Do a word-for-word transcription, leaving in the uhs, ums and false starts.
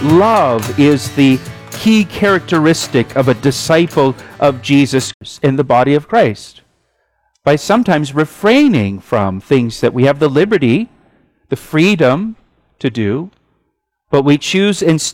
love is the key characteristic of a disciple of Jesus in the body of Christ. By sometimes refraining from things that we have the liberty, the freedom to do, but we choose instead